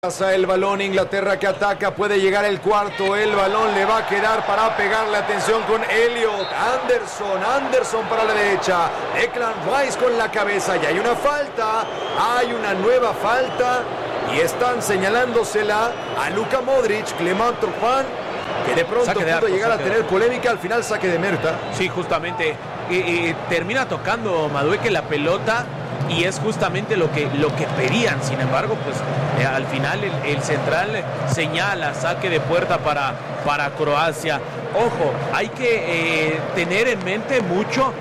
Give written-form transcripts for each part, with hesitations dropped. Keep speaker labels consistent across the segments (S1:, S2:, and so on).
S1: Pasa el balón, Inglaterra que ataca, puede llegar el cuarto, el balón le va a quedar para pegarle, atención con Elliot, Anderson para la derecha, Declan Rice con la cabeza y hay una falta, hay una nueva falta y están señalándosela a Luka Modric, Clement Turpin, que de pronto pudo llegar a tener polémica, al final saque de Merta.
S2: Sí, justamente, termina tocando Madueke la pelota. Y es justamente lo que pedían. Sin embargo, pues al final el central señala saque de puerta para Croacia. Ojo, hay que tener en mente mucho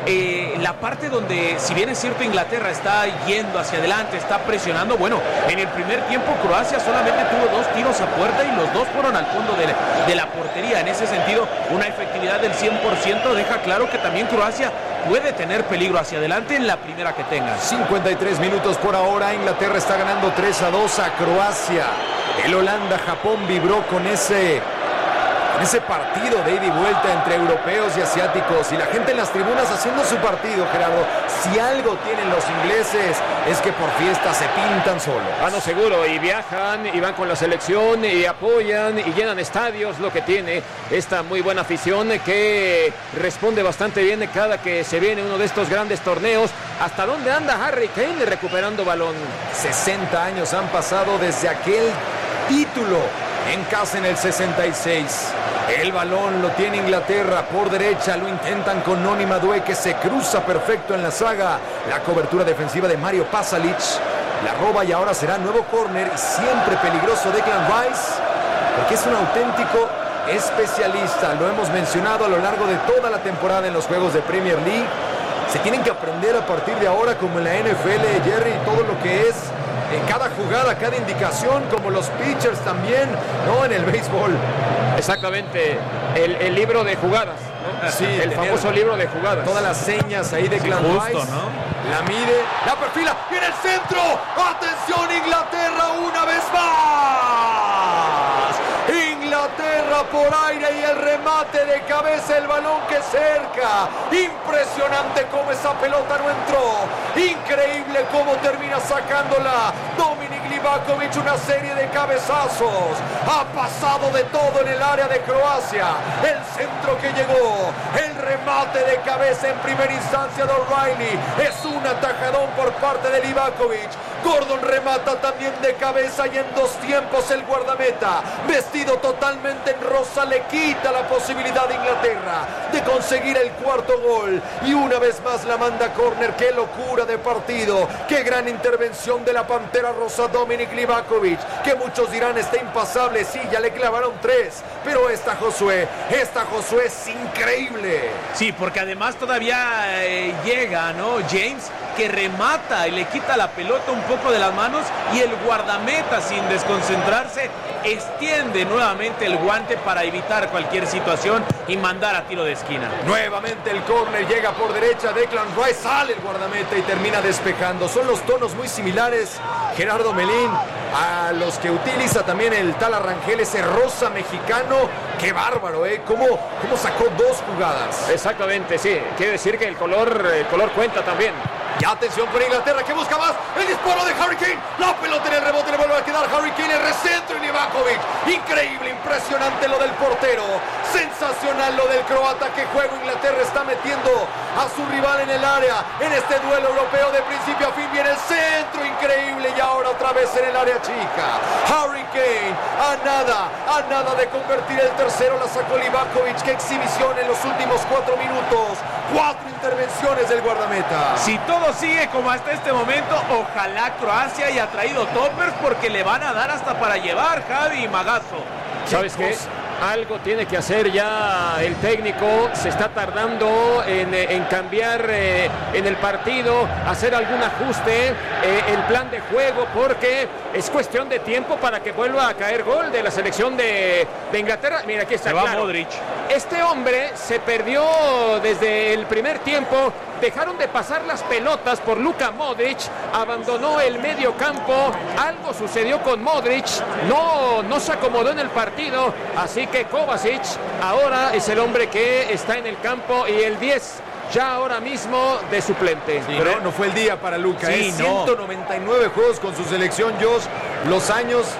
S2: la parte donde, si bien es cierto, Inglaterra está yendo hacia adelante, está presionando. Bueno, en el primer tiempo Croacia solamente tuvo 2 tiros a puerta y los 2 fueron al fondo de la portería. En ese sentido, una efectividad del 100% deja claro que también Croacia puede tener peligro hacia adelante en la primera que tenga.
S1: 53 minutos por ahora, Inglaterra está ganando 3-2 a Croacia. El Holanda-Japón vibró con ese partido de ida y vuelta entre europeos y asiáticos y la gente en las tribunas haciendo su partido, Gerardo. Si algo tienen los ingleses es que por fiesta se pintan solos.
S3: Ah, no, seguro, y viajan y van con la selección y apoyan y llenan estadios, lo que tiene esta muy buena afición que responde bastante bien cada que se viene uno de estos grandes torneos. ¿Hasta dónde anda Harry Kane recuperando balón?
S1: 60 años han pasado desde aquel título en casa en el 66. El balón lo tiene Inglaterra por derecha, lo intentan con Noni Madueke, que se cruza perfecto en la saga. La cobertura defensiva de Mario Pasalic, la roba y ahora será nuevo córner y siempre peligroso Declan Rice, porque es un auténtico especialista. Lo hemos mencionado a lo largo de toda la temporada en los juegos de Premier League. Se tienen que aprender a partir de ahora, como en la NFL, Jerry, todo lo que es cada jugada, cada indicación, como los pitchers también, ¿no? En el béisbol.
S3: Exactamente, el libro de jugadas, ¿no?
S1: Sí,
S3: el famoso libro de jugadas.
S1: Todas las señas ahí de Declan Rice,
S2: ¿no?
S1: La mide, la perfila, y en el centro, ¡atención Inglaterra una vez más! Inglaterra por aire y el remate de cabeza, el balón que cerca. Impresionante cómo esa pelota no entró. Increíble cómo termina sacándola Dominik Livakovic, una serie de cabezazos. Ha pasado de todo en el área de Croacia. El centro que llegó, el remate de cabeza en primera instancia de O'Reilly. Es un atajadón por parte de Livakovic. Gordon remata también de cabeza y en 2 tiempos el guardameta, vestido totalmente en rosa, le quita la posibilidad de Inglaterra de conseguir el cuarto gol. Y una vez más la manda a córner. ¡Qué locura de partido! ¡Qué gran intervención de la Pantera Rosa Dominik Livakovic! Que muchos dirán está impasable. Sí, ya le clavaron 3. Pero esta Josué es increíble.
S2: Sí, porque además todavía llega, ¿no? James, que remata y le quita la pelota un poco de las manos y el guardameta, sin desconcentrarse, extiende nuevamente el guante para evitar cualquier situación y mandar a tiro de esquina.
S1: Nuevamente el córner, llega por derecha Declan Rice, sale el guardameta y termina despejando. Son los tonos muy similares, Gerardo Melín, a los que utiliza también el tal Arrangel, ese rosa mexicano. ¡Qué bárbaro, eh! ¿Cómo sacó 2 jugadas?
S3: Exactamente, sí. Quiere decir que el color cuenta también.
S1: Y atención con Inglaterra, que busca más. El disparo de Harry Kane. La pelota en el rebote, le vuelve a quedar Harry Kane. El recentro y Livakovic. Increíble, impresionante lo del portero. Sensacional lo del croata. Que juego Inglaterra está metiendo a su rival en el área. En este duelo europeo de principio a fin viene el centro. Increíble. Y ahora otra vez en el área chica. Harry Kane a nada de convertir el tercero. La sacó Livakovic. Qué exhibición en los últimos 4 minutos. 4 intervenciones del guardameta.
S2: Si todo sigue como hasta este momento, ojalá Croacia haya traído toppers, porque le van a dar hasta para llevar, Javi y Magazo.
S3: ¿Sabes qué? Algo tiene que hacer ya el técnico. Se está tardando en cambiar en el partido, hacer algún ajuste el plan de juego, porque es cuestión de tiempo para que vuelva a caer gol de la selección de Inglaterra. Mira, aquí está,
S2: se va
S3: claro.
S2: Modric.
S3: Este hombre se perdió desde el primer tiempo. Dejaron de pasar las pelotas por Luka Modric, abandonó el medio campo. Algo sucedió con Modric, no se acomodó en el partido, así que Kovacic ahora es el hombre que está en el campo y el 10 ya ahora mismo de suplente.
S1: Sí, pero no fue el día para Luka,
S2: sí,
S1: 199 juegos con su selección, Josh, los años